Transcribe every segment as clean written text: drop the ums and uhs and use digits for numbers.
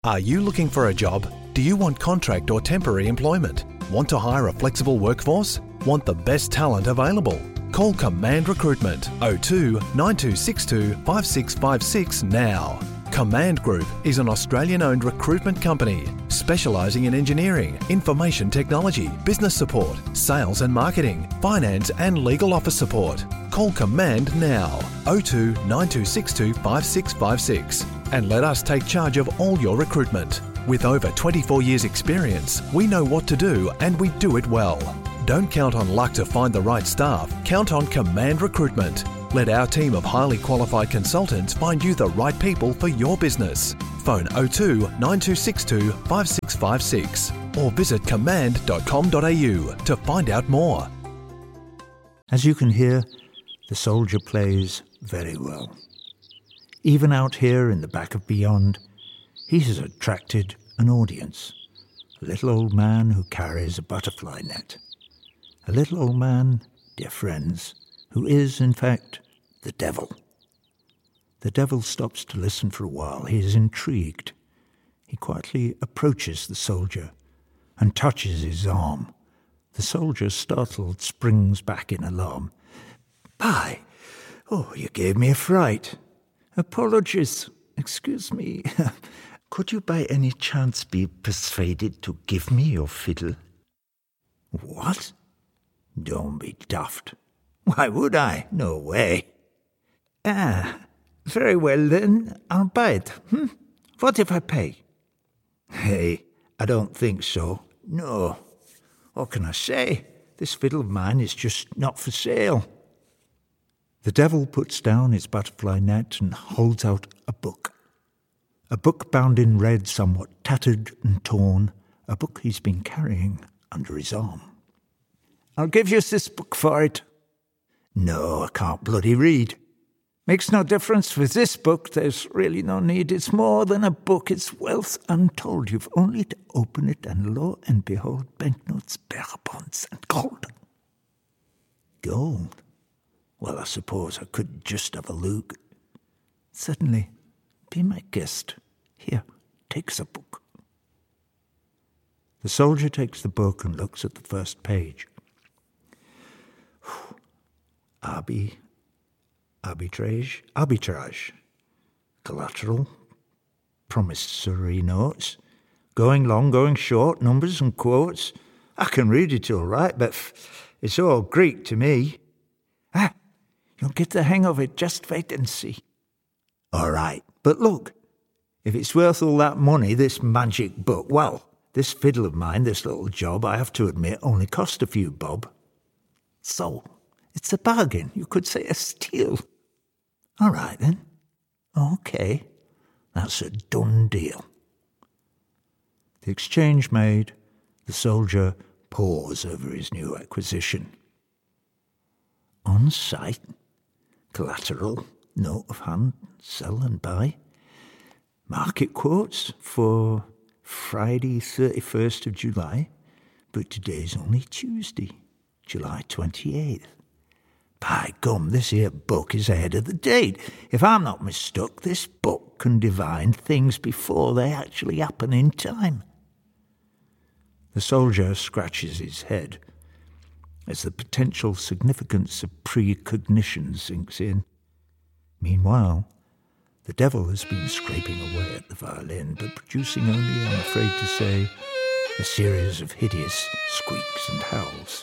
Are you looking for a job? Do you want contract or temporary employment? Want to hire a flexible workforce? Want the best talent available? Call Command Recruitment 02 9262 5656 now. Command Group is an Australian-owned recruitment company specialising in engineering, information technology, business support, sales and marketing, finance and legal office support. Call Command now 02 9262 5656 and let us take charge of all your recruitment. With over 24 years experience, we know what to do and we do it well. Don't count on luck to find the right staff. Count on Command Recruitment. Let our team of highly qualified consultants find you the right people for your business. Phone 02 9262 5656 or visit command.com.au to find out more. As you can hear, the soldier plays very well. Even out here in the back of Beyond, he has attracted an audience. A little old man who carries a butterfly net. A little old man, dear friends, who is, in fact, the devil. The devil stops to listen for a while. He is intrigued. He quietly approaches the soldier and touches his arm. The soldier, startled, springs back in alarm. "By, you gave me a fright. Apologies. Excuse me. Could you by any chance be persuaded to give me your fiddle?" "What? Don't be daft. Why would I? No way." Very well then, I'll buy it. What if I pay?" "Hey, I don't think so. No. What can I say? This fiddle of mine is just not for sale." The devil puts down his butterfly net and holds out a book. A book bound in red, somewhat tattered and torn, a book he's been carrying under his arm. "I'll give you this book for it." "No, I can't bloody read." "Makes no difference with this book. There's really no need. It's more than a book. It's wealth untold. You've only to open it, and lo and behold, banknotes, bearer bonds, and gold." "Gold? Well, I suppose I could just have a look." "Certainly. Be my guest. Here, take the book." The soldier takes the book and looks at the first page. Arbitrage, collateral, promissory notes, going long, going short, numbers and quotes. I can read it all right, but it's all Greek to me. You'll get the hang of it, just wait and see. All right, but look, if it's worth all that money, this magic book, well, this fiddle of mine, this little job, I have to admit, only cost a few bob. So, it's a bargain, you could say a steal. All right then. Okay, that's a done deal. The exchange made, the soldier pores over his new acquisition. On site, collateral, note of hand, sell and buy. Market quotes for Friday 31st of July, but today's only Tuesday, July 28th. By gum, this here book is ahead of the date. If I'm not mistook, this book can divine things before they actually happen in time. The soldier scratches his head as the potential significance of precognition sinks in. Meanwhile, the devil has been scraping away at the violin, but producing only, I'm afraid to say, a series of hideous squeaks and howls.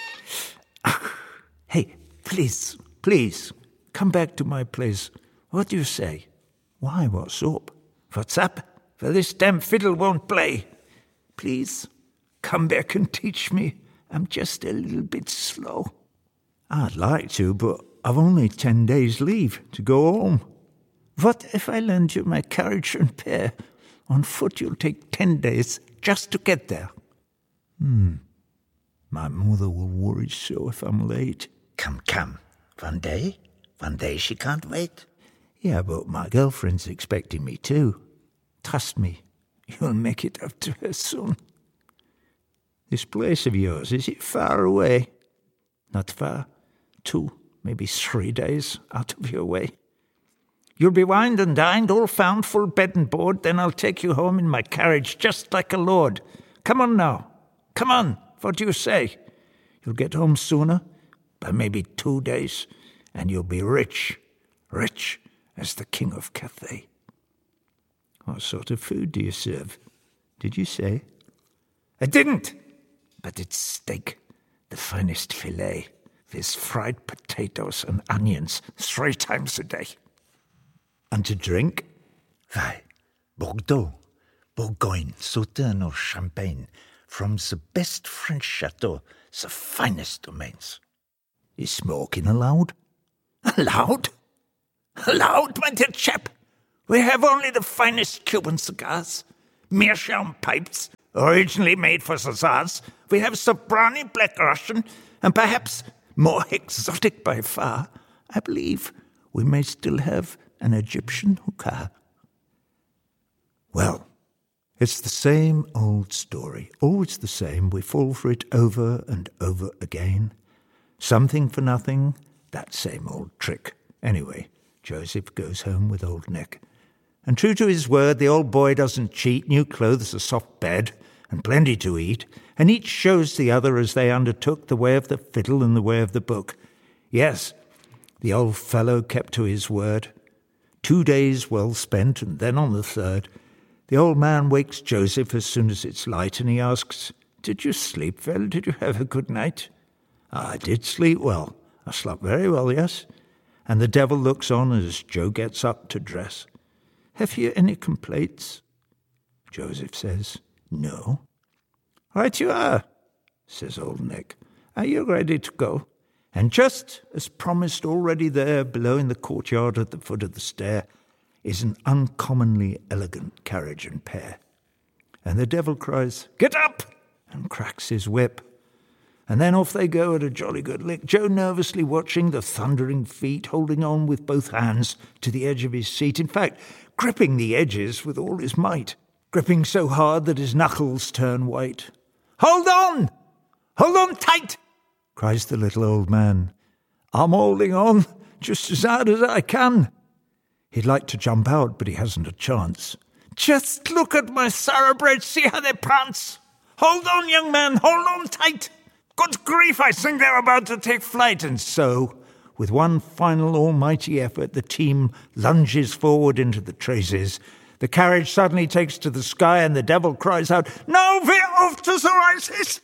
Hey, please, come back to my place. What do you say? Why, what's up? What's up? For this damn fiddle won't play. Please, come back and teach me. I'm just a little bit slow. I'd like to, but I've only 10 days leave to go home. What if I lend you my carriage and pair? On foot you'll take 10 days just to get there. My mother will worry so if I'm late. Come. One day she can't wait. Yeah, but my girlfriend's expecting me too. Trust me, you'll make it up to her soon. This place of yours, is it far away? Not far. 2, maybe 3 days out of your way. You'll be wined and dined, all found, full bed and board, then I'll take you home in my carriage, just like a lord. Come on now. Come on. What do you say? You'll get home sooner, by maybe 2 days, and you'll be rich as the King of Cathay. What sort of food do you serve? Did you say? I didn't, but it's steak, the finest filet, with fried potatoes and onions 3 times a day. And to drink? Why, Bordeaux, Bourgogne, Sauternes or Champagne, from the best French chateaux, the finest domains. Is smoking allowed? Allowed? Allowed, my dear chap? We have only the finest Cuban cigars, meerschaum pipes, originally made for the Tsars. We have Sobrani Black Russian, and perhaps more exotic by far, I believe we may still have an Egyptian hookah. Well, it's the same old story, always the same. We fall for it over and over again. Something for nothing, that same old trick. Anyway, Joseph goes home with Old Nick. And true to his word, the old boy doesn't cheat. New clothes, a soft bed, and plenty to eat. And each shows the other as they undertook the way of the fiddle and the way of the book. Yes, the old fellow kept to his word. 2 days well spent, and then on the third, the old man wakes Joseph as soon as it's light, and he asks, "Did you sleep well? Did you have a good night?" "I did sleep well. I slept very well, yes." And the devil looks on as Joe gets up to dress. "Have you any complaints?" Joseph says, "No." "Right you are," says Old Nick. "Are you ready to go?" And just as promised, already there, below in the courtyard at the foot of the stair, is an uncommonly elegant carriage and pair. And the devil cries, "Get up!" and cracks his whip. And then off they go at a jolly good lick, Joe nervously watching the thundering feet, holding on with both hands to the edge of his seat. In fact, gripping the edges with all his might, gripping so hard that his knuckles turn white. "Hold on! Hold on tight!" cries the little old man. "I'm holding on just as hard as I can." He'd like to jump out, but he hasn't a chance. "Just look at my thoroughbreds, see how they prance! Hold on, young man, hold on tight! Good grief, I think they're about to take flight." And so, with one final almighty effort, the team lunges forward into the traces. The carriage suddenly takes to the sky, and the devil cries out, "Now we're off to the races!"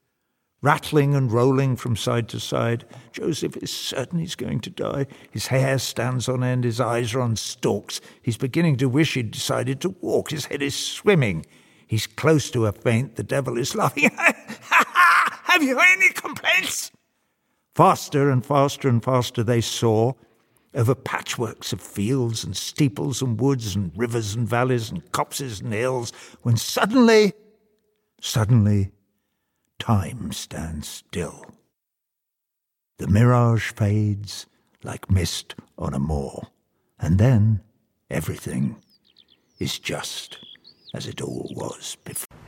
Rattling and rolling from side to side, Joseph is certain he's going to die. His hair stands on end, his eyes are on stalks. He's beginning to wish he'd decided to walk. His head is swimming. He's close to a faint. The devil is laughing. "Have you any complaints?" Faster and faster and faster they soar, over patchworks of fields and steeples and woods and rivers and valleys and copses and hills, when suddenly, time stands still. The mirage fades like mist on a moor, and then everything is just as it all was before.